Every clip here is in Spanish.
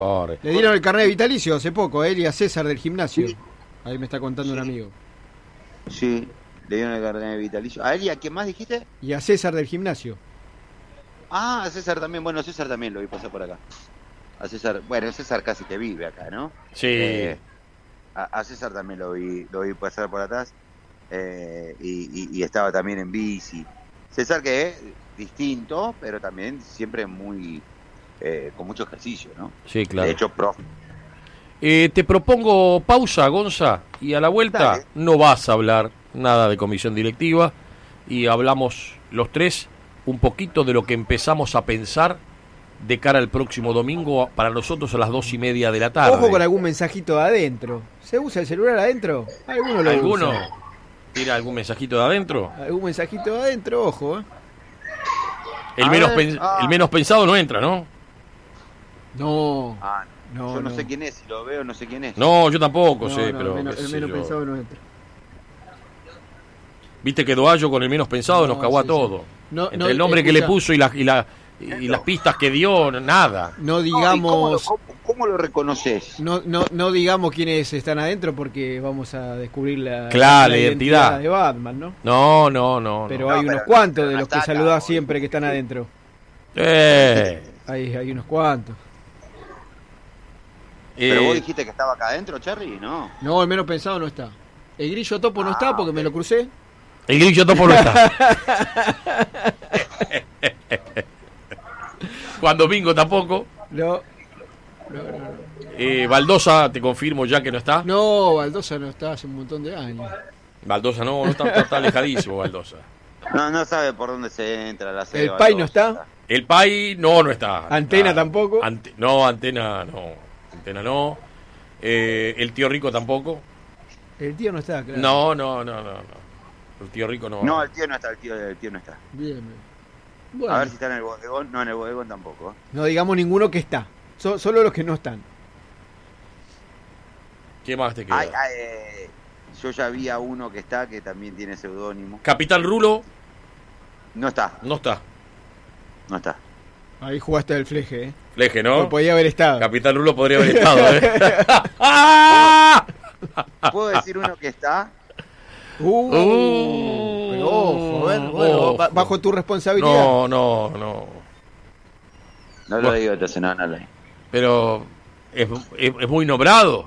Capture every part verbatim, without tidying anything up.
Pobre. Le dieron el carnet vitalicio hace poco, a él y a César del gimnasio. Sí. Ahí me está contando Sí. un amigo. Sí, le dieron el carnet vitalicio. ¿A él y a quién más dijiste? Y a César del gimnasio. Ah, a César también. Bueno, César también lo vi pasar por acá. A César, bueno, César casi que vive acá, ¿no? Sí. Eh, a, a César también lo vi, lo vi pasar por atrás. Eh, y, y, y estaba también en bici. César que es distinto, pero también siempre muy eh, con mucho ejercicio, ¿no? Sí, claro. De hecho, profe. Eh, te propongo pausa, Gonza, y a la vuelta Dale. no vas a hablar nada de comisión directiva y hablamos los tres un poquito de lo que empezamos a pensar de cara al próximo domingo para nosotros a las dos y media de la tarde. Ojo con algún mensajito de adentro. ¿Se usa el celular adentro? Alguno lo ¿Alguno usa. tira algún mensajito de adentro? Algún mensajito de adentro, ojo, ¿eh? El A menos, ver, pen- ah. el menos pensado no entra, ¿no? No. Ah, No, yo no, no. sé quién es, si lo veo no sé quién es. No, yo tampoco No, sé, no, pero el menos, qué el sé menos yo. pensado no entra. Viste que Doallo con el menos pensado No, nos cagó a sí, todo. sí. No, Entre no, el nombre que le escucha, puso y, la, y, la, y las pistas que dio, nada. No No, ¿y ¿Cómo, lo, digamos, cómo, cómo lo reconoces? no, no, no digamos quiénes están adentro porque vamos a descubrir la, Claro, la identidad. de Batman, ¿no? No, no, no. Pero no. hay No, unos pero- cuantos pero de no los que está acá, saludás boludo. siempre que están adentro. Eh, Hay, hay unos cuantos. Pero eh, vos dijiste que estaba acá adentro, Cherry, ¿no? No, el menos pensado no está. El grillo topo no Ah, está porque ok. me lo crucé. el grillo topo no está. Juan Domingo tampoco. No. No, no, no. Eh, Baldosa, te confirmo ya que no está. No, Baldosa no está hace un montón de años. Baldosa no, no está, está, está alejadísimo, Baldosa. No, no sabe por dónde se entra la sede. ¿El Pai no está? El Pai, no, no está. ¿Antena Está- tampoco? Ante- no, Antena no. Antena no. Eh, el tío Rico tampoco. El tío no está, claro. No, no, no, no, no. El tío Rico no. No, el tío no está, el tío, el tío no está. Bien, bien. Bueno, A ver si está en el bodegón. No, en el bodegón tampoco. no digamos ninguno que está. So- solo los que no están. ¿Qué más te queda? Ay, ay, eh, yo ya vi a uno que está, que también tiene seudónimo. Capitán Rulo, No está, no está. no está. Ahí jugaste del fleje, ¿eh? Fleje, ¿no? Podía haber estado. Capitán Rulo podría haber estado, ¿eh? ¡Ah! ¿Puedo decir uno que está? Uh, Uh, pero ojo, a ver, bueno, ojo. ba- bajo tu responsabilidad. No, no, no. No lo Bueno. digo, entonces no, no lo digo. Pero es, es, es muy nombrado.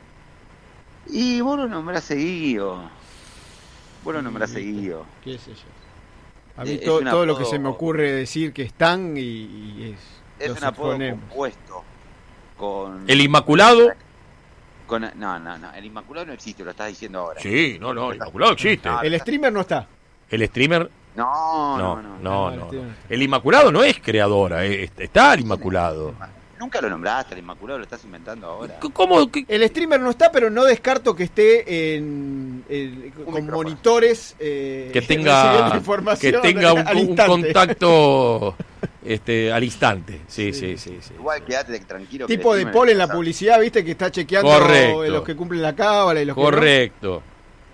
Y vos lo nombrás seguido. Vos lo nombrás seguido. ¿Qué sé yo? A mí Es to- un todo lo apodo- que se me ocurre decir que están y, y es... Es los un apodo exponemos. compuesto. Con, El Inmaculado. con. No, no, no. El Inmaculado no existe, lo estás diciendo ahora. Sí, no, no, el Inmaculado existe. No, El streamer no está. El streamer. No, No, no, no. no, no, no. el no. streamer. El Inmaculado no es creadora, eh, está el Inmaculado. Nunca lo nombraste, el Inmaculado lo estás inventando ahora. C- ¿Cómo? ¿Qué- El streamer no está, pero no descarto que esté en, en- con micrófono. monitores eh, que recibiendo tenga que información tenga un, al un instante. contacto este al instante. Sí, sí, sí, sí. Igual quédate tranquilo. que Tipo el de streamer Paul en la está- publicidad, viste, que está chequeando Correcto. los que cumplen la cábala y los Correcto.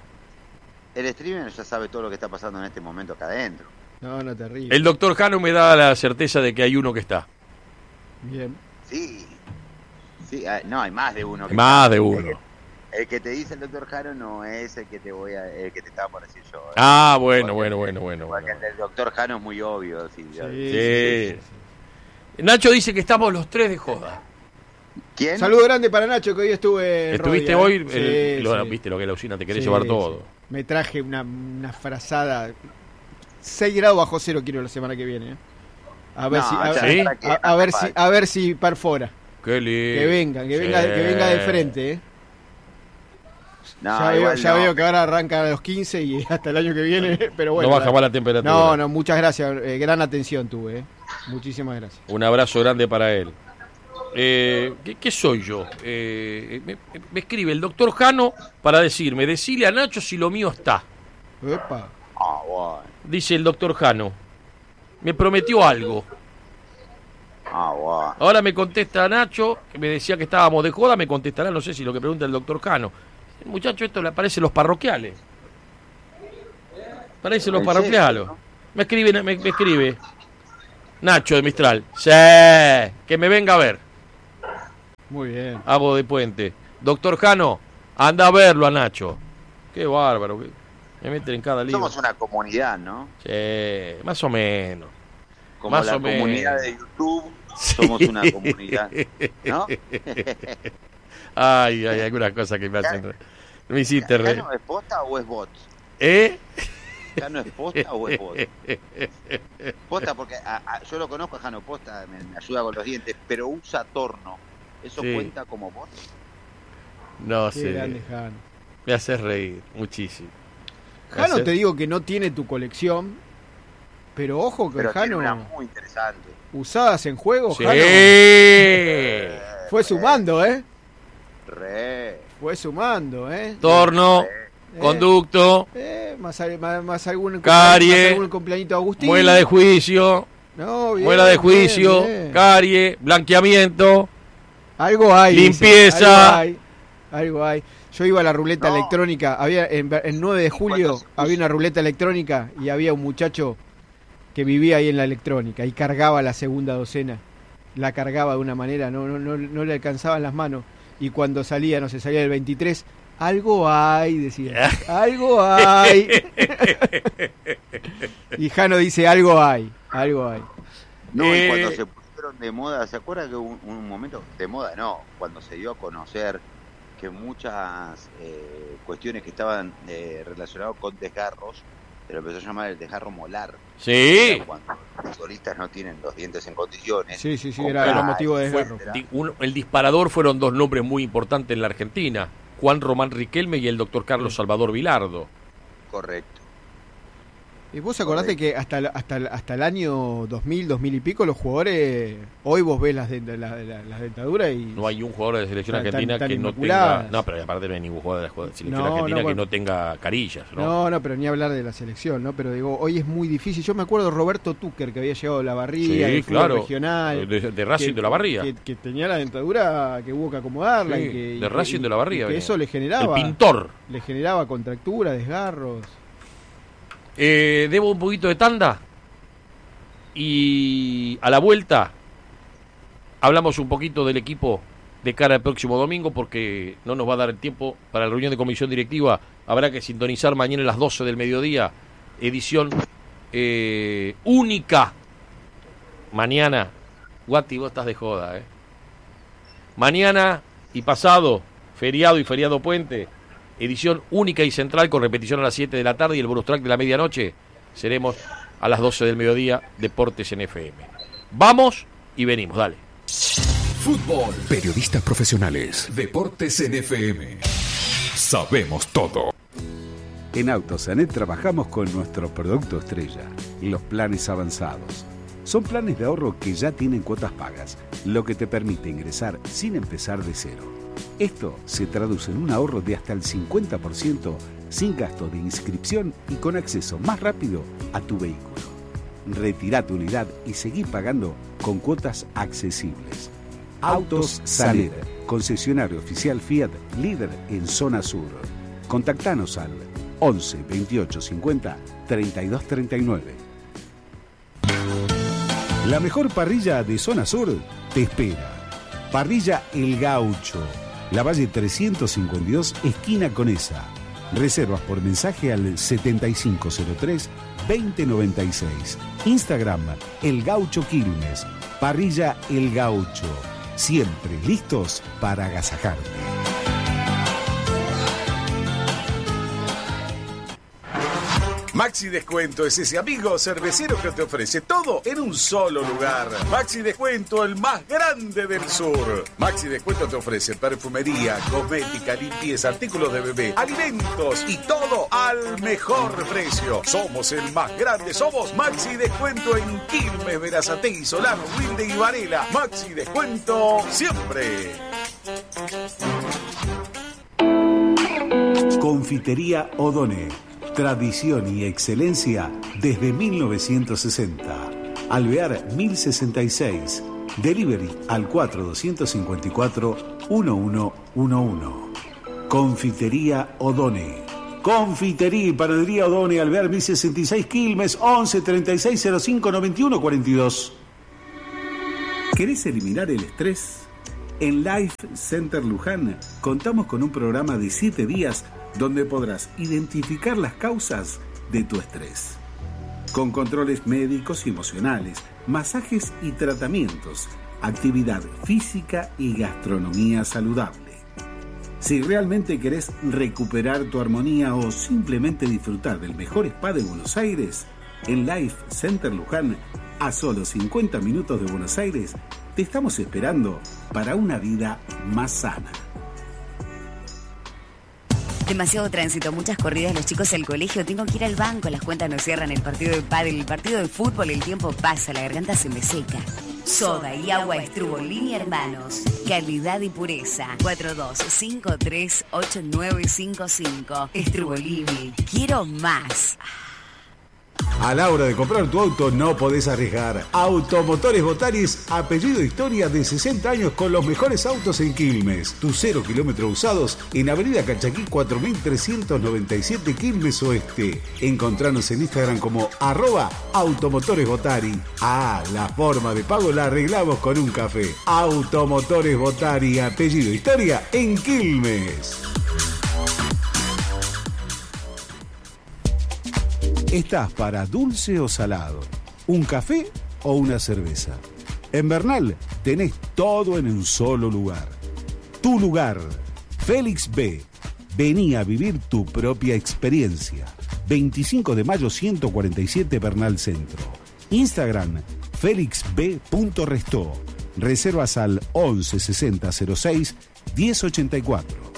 El streamer ya sabe todo lo que está pasando en este momento acá adentro. que no. No, no, terrible. El doctor Jano me da la certeza de que hay uno que está. Bien. Sí. Sí, ah, no, hay más de uno. que Más está. de El uno. que, el que te dice el doctor Jaro no es el que te voy a, el que te estaba por decir yo. ¿eh? Ah, bueno, Porque- bueno, bueno, bueno. Porque bueno. el del doctor Jaro es muy obvio. Sí, ya- Sí. Nacho dice que estamos los tres de joda. ¿Quién? Saludo grande para Nacho, que hoy estuve en ¿Estuviste Rodia, hoy? ¿eh? El- Sí, lo- sí. ¿Viste lo que la usina te querés Sí, llevar sí. todo? Me traje una, una frazada. seis grados bajo cero quiero la semana que viene. ¿eh? A ver No, si a, ya, ¿Sí? ¿para qué? a- a ver ¿Para si qué? a ver si perfora. Qué lindo. Que venga, que venga, Sí. que venga de frente, ¿eh? No, ya veo, igual ya no. veo que ahora arranca a los quince y hasta el año que viene, pero bueno. no baja más la temperatura. No, no, muchas gracias, eh, gran atención tuve, ¿eh? Muchísimas gracias. Un abrazo grande para él. Eh, ¿qué, qué soy yo? Eh, me, me escribe el doctor Jano para decirme, decile a Nacho si lo mío está. Epa. Ah, bueno. Dice el doctor Jano. Me prometió algo. Ah, bueno. Ahora me contesta Nacho, que me decía que estábamos de joda, me contestará, no sé si lo que pregunta el doctor Jano. El muchacho, esto le parece los parroquiales. Parece los ¿En parroquiales. serio, no? Me escribe, me, me escribe. Nacho de Mistral. Sí, que me venga a ver. Muy bien. Hago de puente. Doctor Jano, anda a verlo a Nacho. Qué bárbaro. Me meten en cada libro. Somos una comunidad, ¿no? Sí, más o menos. Como más la o menos. comunidad de YouTube, somos sí. una comunidad, ¿no? Ay, hay algunas cosas que me hacen... Me hiciste re... ¿Jano es posta o es bot? ¿Eh? ¿Jano es posta o es bot? Posta, porque a, a, yo lo conozco a Jano Posta, me, me ayuda con los dientes, pero usa torno. ¿Eso sí. cuenta como bot? No Qué sé. grande Jano. Me haces reír muchísimo. Jano, haces... te digo que no tiene tu colección, pero ojo que pero Jano... tiene una muy interesante. Usadas en juego, sí. Jano. Fue sumando, ¿eh? Re. Fue sumando, ¿eh? Torno, eh, conducto, eh, más, más, más algún carie, más algún cumpleañito de Agustín. Muela de juicio, no, bien, muela de juicio, bien, bien. carie, blanqueamiento, algo hay, limpieza. Dice, algo hay, algo hay. Yo iba a la ruleta no. electrónica, había en el nueve de julio había una ruleta electrónica y había un muchacho que vivía ahí en la electrónica y cargaba la segunda docena. La cargaba de una manera, no no no, no le alcanzaban las manos. Y cuando salía, no sé, salía el veintitrés, algo hay, decía, algo hay. Y Jano dice, algo hay, algo hay. No, eh... y cuando se pusieron de moda, ¿se acuerda que un, un momento, de moda no, cuando se dio a conocer que muchas eh, cuestiones que estaban eh, relacionadas con desgarros, se lo empezó a llamar el desgarro molar? Sí. O sea, cuando los futbolistas no tienen los dientes en condiciones. Sí, sí, sí, era, era motivo de desgarro. Fue, un, el disparador fueron dos nombres muy importantes en la Argentina, Juan Román Riquelme y el doctor Carlos Salvador Vilardo. Correcto. ¿Y vos acordaste que hasta, hasta, hasta el año dos mil, dos mil y pico, los jugadores, hoy vos ves las, dent las, las dentaduras y... No hay un jugador de selección tan, argentina tan, que tan no tenga... No, pero aparte no hay ningún jugador de la selección no, argentina no, bueno, que no tenga carillas, ¿no? No, no, pero ni hablar de la selección, ¿no? Pero digo, hoy es muy difícil. Yo me acuerdo de Roberto Tucker, que había llegado a la Barría, sí, claro, regional. De, de Racing que, de la Barría. Que, que tenía la dentadura que hubo que acomodarla. Sí, y que, de y Racing que, de la Barría. Y que eso le generaba... El pintor. Le generaba contractura, desgarros... Eh, debo un poquito de tanda y a la vuelta hablamos un poquito del equipo de cara al próximo domingo porque no nos va a dar el tiempo para la reunión de comisión directiva. Habrá que sintonizar mañana a las doce del mediodía, edición eh, única. Mañana, Guati, vos estás de joda, ¿eh? Mañana y pasado, feriado y feriado puente. Edición única y central con repetición a las siete de la tarde y el bonus track de la medianoche. Seremos a las doce del mediodía, Deportes en F M. Vamos y venimos, dale. Fútbol. Periodistas profesionales. Deportes en F M. Sabemos todo. En Autosanet trabajamos con nuestro producto estrella, los planes avanzados. Son planes de ahorro que ya tienen cuotas pagas, lo que te permite ingresar sin empezar de cero. Esto se traduce en un ahorro de hasta el cincuenta por ciento sin gasto de inscripción y con acceso más rápido a tu vehículo. Retirá tu unidad y seguí pagando con cuotas accesibles. Autos Sanet, concesionario oficial Fiat, líder en zona sur. Contactanos al once veintiocho cincuenta treinta y dos treinta y nueve. La mejor parrilla de zona sur te espera. Parrilla El Gaucho, Lavalle trescientos cincuenta y dos, esquina Conesa. Reservas por mensaje al setenta y cinco cero tres veinte noventa y seis. Instagram El Gaucho Quilmes. Parrilla El Gaucho. Siempre listos para agasajarte. Maxi Descuento es ese amigo cervecero que te ofrece todo en un solo lugar. Maxi Descuento, el más grande del sur. Maxi Descuento te ofrece perfumería, cosmética, limpieza, artículos de bebé, alimentos y todo al mejor precio. Somos el más grande, somos Maxi Descuento en Quilmes, Berazategui, Solano, Wilde y Varela. Maxi Descuento siempre. Confitería O'Donnell. Tradición y excelencia desde mil novecientos sesenta. Alvear mil sesenta y seis. Delivery al cuatro dos cinco cuatro uno uno uno uno. Confitería O'Donnell. Confitería y panadería O'Donnell, Alvear mil sesenta y seis, Quilmes, once treinta y seis cero cinco noventa y uno cuarenta y dos. ¿Querés eliminar el estrés? En Life Center Luján contamos con un programa de siete días donde podrás identificar las causas de tu estrés. Con controles médicos y emocionales, masajes y tratamientos, actividad física y gastronomía saludable. Si realmente querés recuperar tu armonía o simplemente disfrutar del mejor spa de Buenos Aires, en Life Center Luján, a solo cincuenta minutos de Buenos Aires, te estamos esperando para una vida más sana. Demasiado tránsito, muchas corridas, los chicos al colegio, tengo que ir al banco, las cuentas no cierran, el partido de pádel, el partido de fútbol, el tiempo pasa, la garganta se me seca. Soda y agua Estrubolini Hermanos. Calidad y pureza. cuatro dos cinco tres ocho nueve cinco cinco. Estrubolini. Quiero más. A la hora de comprar tu auto no podés arriesgar. Automotores Botaris, apellido Historia, de sesenta años con los mejores autos en Quilmes. Tu cero kilómetros usados en Avenida Cachaquí cuatro mil trescientos noventa y siete, Quilmes Oeste. Encontranos en Instagram como arroba Automotores Botari. Ah, la forma de pago la arreglamos con un café. Automotores Botari, apellido Historia, en Quilmes. ¿Estás para dulce o salado? ¿Un café o una cerveza? En Bernal tenés todo en un solo lugar. Tu lugar, Félix B. Vení a vivir tu propia experiencia. veinticinco de mayo ciento cuarenta y siete, Bernal Centro. Instagram, félix b punto restó. Reservas al once sesenta cero seis diez ochenta y cuatro.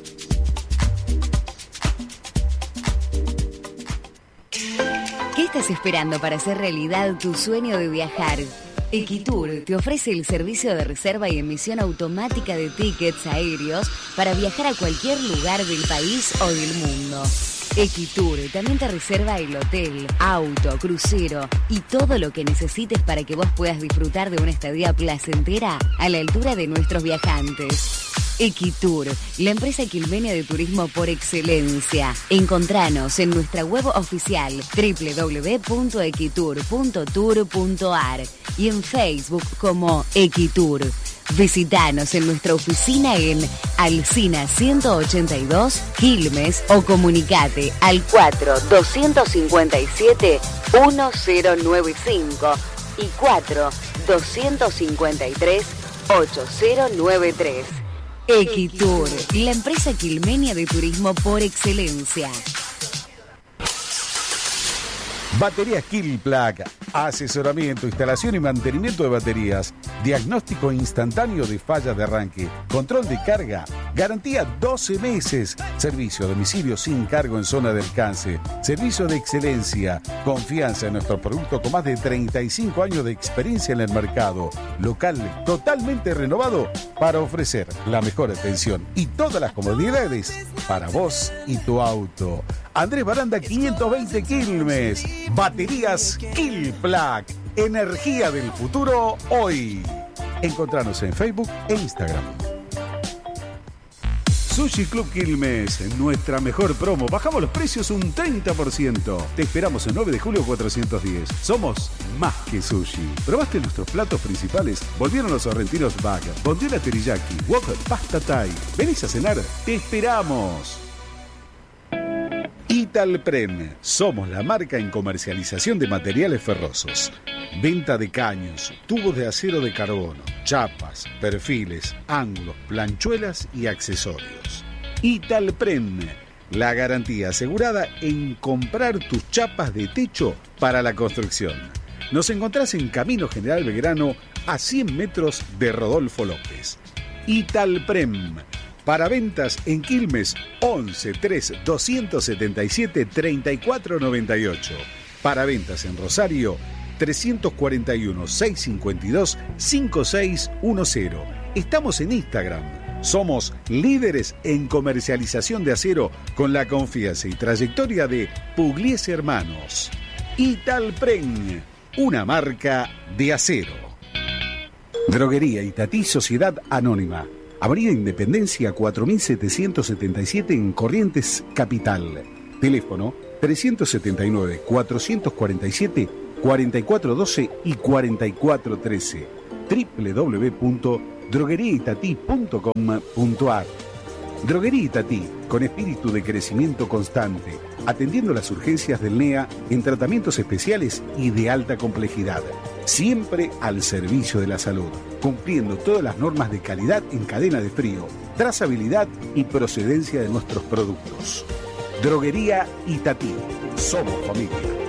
¿Qué estás esperando para hacer realidad tu sueño de viajar? Equitur te ofrece el servicio de reserva y emisión automática de tickets aéreos para viajar a cualquier lugar del país o del mundo. Equitur también te reserva el hotel, auto, crucero y todo lo que necesites para que vos puedas disfrutar de una estadía placentera a la altura de nuestros viajantes. Equitur, la empresa quilmenia de turismo por excelencia. Encontranos en nuestra web oficial doble u doble u doble u punto equitur punto tour punto a r y en Facebook como Equitur. Visítanos en nuestra oficina en Alsina ciento ochenta y dos, Quilmes, o comunicate al cuatro dos cinco siete uno cero nueve cinco y cuatro dos cinco tres ocho cero nueve tres. Equitur, la empresa quilmenia de turismo por excelencia. Baterías Kilplug, asesoramiento, instalación y mantenimiento de baterías, diagnóstico instantáneo de fallas de arranque, control de carga, garantía doce meses, servicio a domicilio sin cargo en zona de alcance, servicio de excelencia, confianza en nuestro producto con más de treinta y cinco años de experiencia en el mercado, local totalmente renovado para ofrecer la mejor atención y todas las comodidades para vos y tu auto. Andrés Baranda quinientos veinte, Quilmes. Baterías Kilplug. Energía del futuro hoy. Encontranos en Facebook e Instagram. Sushi Club Quilmes, nuestra mejor promo. Bajamos los precios un treinta por ciento. Te esperamos en nueve de julio cuatrocientos diez. Somos más que sushi. ¿Probaste nuestros platos principales? Volvieron los sorrentinos bag, bondiola teriyaki, wok, pasta thai. ¿Venís a cenar? ¡Te esperamos! Italpren, somos la marca en comercialización de materiales ferrosos. Venta de caños, tubos de acero de carbono, chapas, perfiles, ángulos, planchuelas y accesorios. Italpren, la garantía asegurada en comprar tus chapas de techo para la construcción. Nos encontrás en Camino General Belgrano, a cien metros de Rodolfo López. Italpren. Para ventas en Quilmes, once tres doscientos setenta y siete treinta y cuatro noventa y ocho. Para ventas en Rosario, trescientos cuarenta y uno seiscientos cincuenta y dos cincuenta y seis diez. Estamos en Instagram. Somos líderes en comercialización de acero con la confianza y trayectoria de Pugliese Hermanos. Italpren, una marca de acero. Droguería Itatí Sociedad Anónima. Avenida Independencia cuatro mil setecientos setenta y siete en Corrientes, Capital. Teléfono trescientos setenta y nueve cuatrocientos cuarenta y siete cuarenta y cuatro doce y cuarenta y cuatro trece. doble u doble u doble u punto droguería itatí punto com punto ar. Droguería Itatí, con espíritu de crecimiento constante, atendiendo las urgencias del N E A en tratamientos especiales y de alta complejidad, siempre al servicio de la salud, cumpliendo todas las normas de calidad en cadena de frío, trazabilidad y procedencia de nuestros productos. Droguería Itatí, somos familia.